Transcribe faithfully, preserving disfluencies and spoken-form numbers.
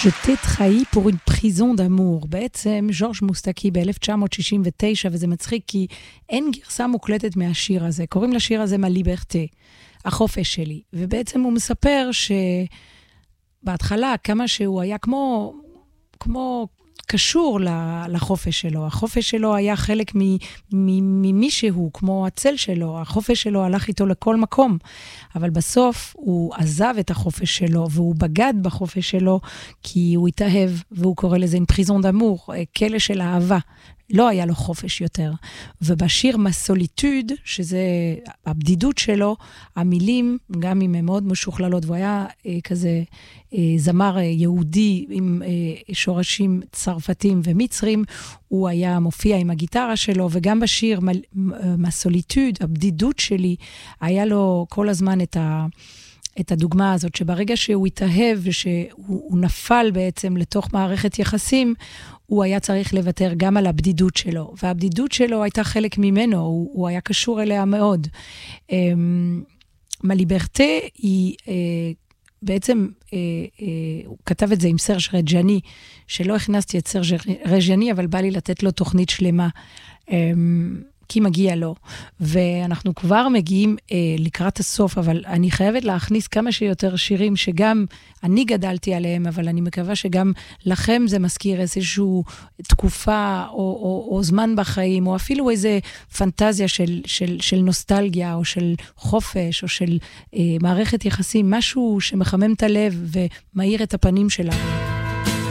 Je t'ai trahi pour une prison d'amour. בעצם ז'ורג' מוסטקי ב-אלף תשע מאות שישים ותשע, וזה מצחיק כי אין גרסה מוקלטת מהשיר הזה. קוראים לשיר הזה מהליברטה, החופש שלי. ובעצם הוא מספר שבהתחלה כמה שהוא היה כמו, כמו קשור לחופש שלו. החופש שלו היה חלק ממישהו, כמו הצל שלו. החופש שלו הלך איתו לכל מקום. אבל בסוף הוא עזב את החופש שלו, והוא בגד בחופש שלו, כי הוא התאהב, והוא קורא לזה עם פריזון דאמור, כלא של אהבה. לא היה לו חופש יותר. ובשיר מסוליטוד, שזה הבדידות שלו, המילים, גם אם הן מאוד משוכללות, והוא היה אה, כזה אה, זמר אה, יהודי עם אה, שורשים צרפתים ומצרים, הוא היה מופיע עם הגיטרה שלו, וגם בשיר מסוליטוד, הבדידות שלי, היה לו כל הזמן את ה... את הדוגמה הזאת, שברגע שהוא התאהב ושהוא נפל בעצם לתוך מערכת יחסים, הוא היה צריך לוותר גם על הבדידות שלו, והבדידות שלו הייתה חלק ממנו, הוא, הוא היה קשור אליה מאוד. מליברטה היא בעצם, הוא כתב את זה עם סרג' רג'ני, שלא הכנסתי את סרג' רג'ני, אבל בא לי לתת לו תוכנית שלמה, כי מגיע לו, ואנחנו כבר מגיעים אה, לקראת הסוף, אבל אני חייבת להכניס כמה שיותר שירים שגם אני גדלתי עליהם, אבל אני מקווה שגם לכם זה מזכיר איזושהי תקופה או, או, או זמן בחיים, או אפילו איזה פנטזיה של, של, של נוסטלגיה, או של חופש, או של אה, מערכת יחסים, משהו שמחמם את הלב ומאיר את הפנים שלנו.